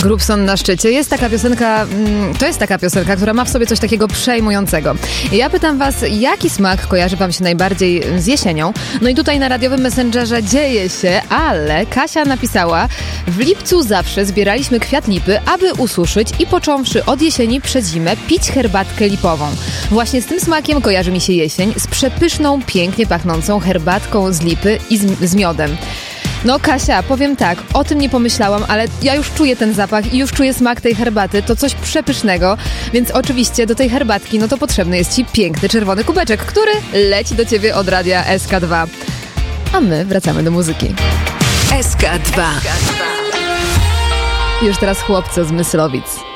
Grubson na szczycie. Jest taka piosenka, to jest taka piosenka, która ma w sobie coś takiego przejmującego. I ja pytam was, jaki smak kojarzy wam się najbardziej z jesienią? No i tutaj na radiowym Messengerze dzieje się, ale Kasia napisała: w lipcu zawsze zbieraliśmy kwiat lipy, aby ususzyć i począwszy od jesieni przez zimę pić herbatkę lipową. Właśnie z tym smakiem kojarzy mi się jesień, z przepyszną, pięknie pachnącą herbatką z lipy i z miodem. No Kasia, powiem tak, o tym nie pomyślałam, ale ja już czuję ten zapach i już czuję smak tej herbaty, to coś przepysznego, więc oczywiście do tej herbatki no to potrzebny jest ci piękny czerwony kubeczek, który leci do ciebie od radia SK2. A my wracamy do muzyki. SK2. Już teraz chłopcy z Myslowic.